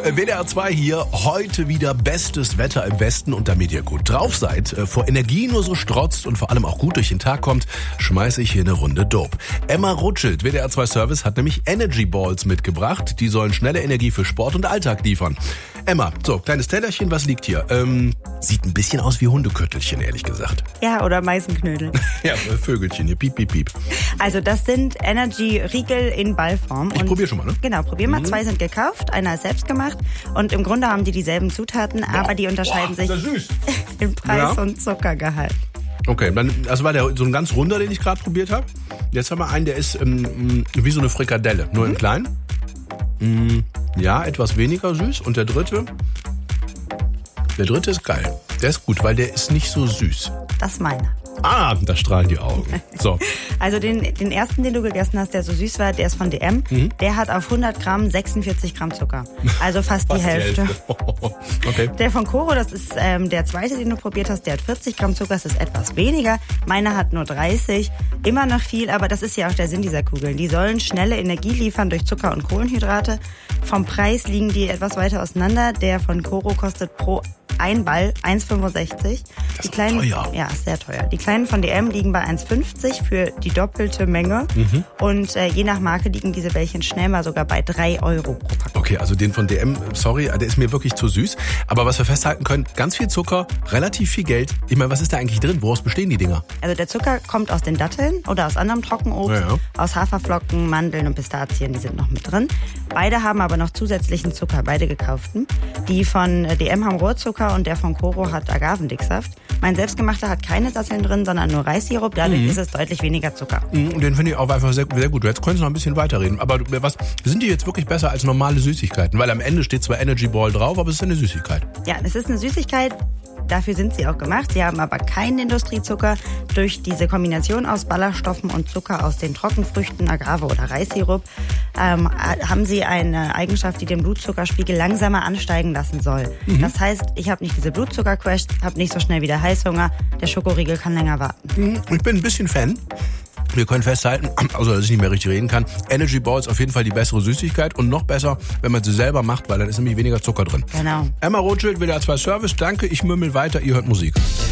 WDR 2 hier, heute wieder bestes Wetter im Westen und damit ihr gut drauf seid, vor Energie nur so strotzt und vor allem auch gut durch den Tag kommt, schmeiße ich hier eine Runde Dope. Emma Rothschild, WDR 2 Service, hat nämlich Energy Balls mitgebracht. Die sollen schnelle Energie für Sport und Alltag liefern. Emma, so, kleines Tellerchen, was liegt hier? Sieht ein bisschen aus wie Hundeköttelchen, ehrlich gesagt. Ja, oder Meisenknödel. Ja, Vögelchen hier, piep, piep, piep. Also das sind Energy-Riegel in Ballform. Ich probier schon mal, ne? Genau, probier mal. 2 sind gekauft, einer ist selbst gemacht und im Grunde haben die dieselben Zutaten, aber die unterscheiden sich im Preis und Zuckergehalt. Okay, dann, das war so ein ganz runder, den ich gerade probiert habe. Jetzt haben wir einen, der ist wie so eine Frikadelle, nur in klein. Ja, etwas weniger süß. Und der dritte ist geil. Der ist gut, weil der ist nicht so süß. Das ist meiner. Ah, da strahlen die Augen. So. Also den ersten, den du gegessen hast, der so süß war, der ist von DM. Der hat auf 100 Gramm 46 Gramm Zucker. Also fast die Hälfte. Okay. Der von Koro, das ist der zweite, den du probiert hast, der hat 40 Gramm Zucker, das ist etwas weniger. Meiner hat nur 30. Immer noch viel, aber das ist ja auch der Sinn dieser Kugeln. Die sollen schnelle Energie liefern durch Zucker und Kohlenhydrate. Vom Preis liegen die etwas weiter auseinander. Der von Koro kostet pro ein Ball 1,65. Das ist teuer. Ja, ist sehr teuer. Die kleinen von DM liegen bei 1,50 für die doppelte Menge. Und je nach Marke liegen diese Bällchen schnell mal sogar bei 3 Euro pro Packung. Okay, also den von DM, sorry, der ist mir wirklich zu süß. Aber was wir festhalten können, ganz viel Zucker, relativ viel Geld. Ich meine, was ist da eigentlich drin? Woraus bestehen die Dinger? Also der Zucker kommt aus den Datteln oder aus anderem Trockenobst, aus Haferflocken, Mandeln und Pistazien, die sind noch mit drin. Beide haben aber noch zusätzlichen Zucker, beide gekauften. Die von DM haben Rohrzucker und der von Koro hat Agavendicksaft. Mein selbstgemachter hat keine Datteln drin, sondern nur Reissirup. Dadurch ist es deutlich weniger Zucker. Den finde ich auch einfach sehr, sehr gut. Jetzt könntest du noch ein bisschen weiterreden. Aber sind die jetzt wirklich besser als normale Süßigkeiten? Weil am Ende steht zwar Energy Ball drauf, aber es ist eine Süßigkeit. Ja, es ist eine Süßigkeit. Dafür sind sie auch gemacht. Sie haben aber keinen Industriezucker. Durch diese Kombination aus Ballaststoffen und Zucker aus den Trockenfrüchten, Agave oder Reissirup, haben sie eine Eigenschaft, die den Blutzuckerspiegel langsamer ansteigen lassen soll. Das heißt, ich habe nicht diese Blutzuckercrash, habe nicht so schnell wieder Heißhunger. Der Schokoriegel kann länger warten. Ich bin ein bisschen Fan. Wir können festhalten, also dass ich nicht mehr richtig reden kann, Energy Balls auf jeden Fall die bessere Süßigkeit und noch besser, wenn man sie selber macht, weil dann ist nämlich weniger Zucker drin. Genau. Emma Rothschild, WDR 2 Service, danke, ich mümmel weiter, ihr hört Musik.